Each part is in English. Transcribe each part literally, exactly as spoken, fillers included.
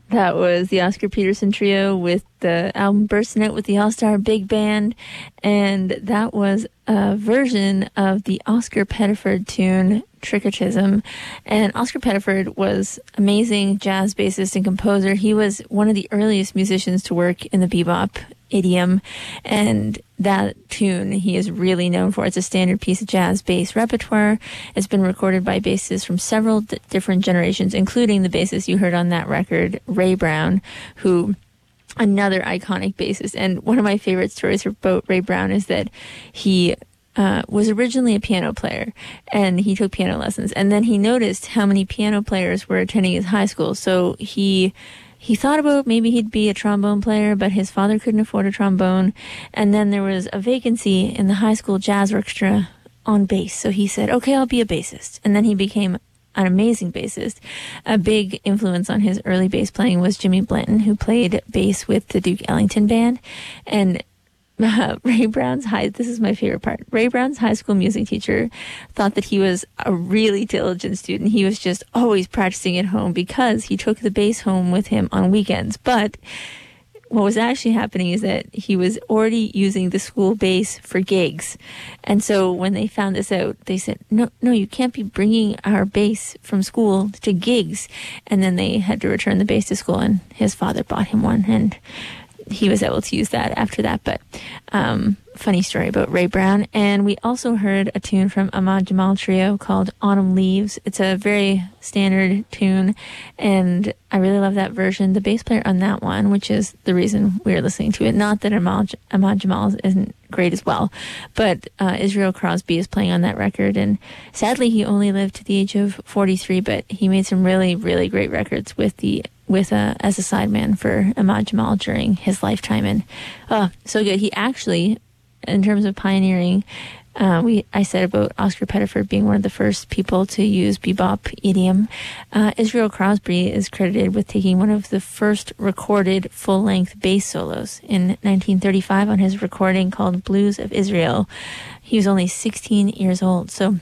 That was the Oscar Peterson Trio with the album Bursting Out with the All-Star Big Band. And that was a version of the Oscar Pettiford tune, Trickertism. And Oscar Pettiford was amazing jazz bassist and composer. He was one of the earliest musicians to work in the bebop idiom. And that tune he is really known for. It's a standard piece of jazz bass repertoire. It's been recorded by bassists from several d- different generations, including the bassist you heard on that record, Ray Brown, who another iconic bassist. And one of my favorite stories about Ray Brown is that he uh, was originally a piano player, and he took piano lessons. And then he noticed how many piano players were attending his high school. So he He thought about maybe he'd be a trombone player, but his father couldn't afford a trombone. And then there was a vacancy in the high school jazz orchestra on bass. So he said, okay, I'll be a bassist. And then he became an amazing bassist. A big influence on his early bass playing was Jimmy Blanton, who played bass with the Duke Ellington Band. And Uh, Ray Brown's high, this is my favorite part. Ray Brown's high school music teacher thought that he was a really diligent student. He was just always practicing at home because he took the bass home with him on weekends. But what was actually happening is that he was already using the school bass for gigs. And so when they found this out, they said, no, no, you can't be bringing our bass from school to gigs. And then they had to return the bass to school, and his father bought him one, and he was able to use that after that. But um, funny story about Ray Brown. And we also heard a tune from Ahmad Jamal Trio called Autumn Leaves. It's a very standard tune, and I really love that version. The bass player on that one, which is the reason we're listening to it, not that Ahmad, Ahmad Jamal isn't great as well, but uh, Israel Crosby is playing on that record, and sadly he only lived to the age of forty-three, but he made some really, really great records with the with uh, as a sideman for Ahmad Jamal during his lifetime. And oh, so good. He actually, in terms of pioneering, uh, we I said about Oscar Pettiford being one of the first people to use bebop idiom. Uh, Israel Crosby is credited with taking one of the first recorded full-length bass solos in nineteen thirty-five on his recording called Blues of Israel. He was only sixteen years old, so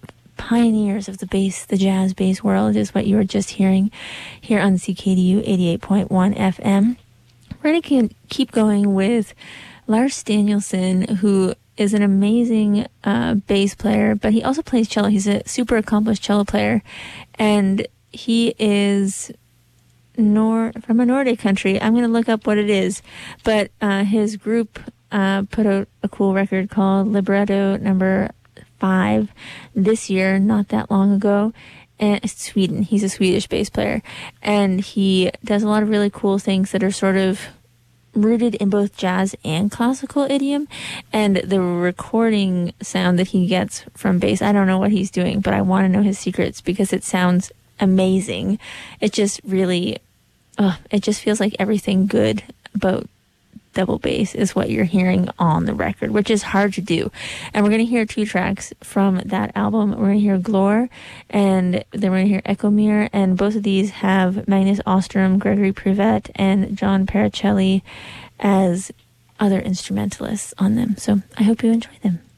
pioneers of the bass, the jazz bass world is what you were just hearing here on C K D U eighty-eight point one F M. We're going to keep going with Lars Danielson, who is an amazing uh, bass player, but he also plays cello. He's a super accomplished cello player, and he is nor from a Nordic country. I'm going to look up what it is, but uh, his group uh, put out a cool record called Libretto Number Five this year, not that long ago. And it's Sweden. He's a Swedish bass player, and he does a lot of really cool things that are sort of rooted in both jazz and classical idiom. And the recording sound that he gets from bass, I don't know what he's doing, but I want to know his secrets because it sounds amazing. It just really, uh, it just feels like everything good about double bass is what you're hearing on the record, which is hard to do. And we're going to hear two tracks from that album. We're going to hear Glore, and then we're going to hear Echo Mirror, and both of these have Magnus Ostrom, Gregory Privett, and John Pericelli as other instrumentalists on them. So I hope you enjoy them.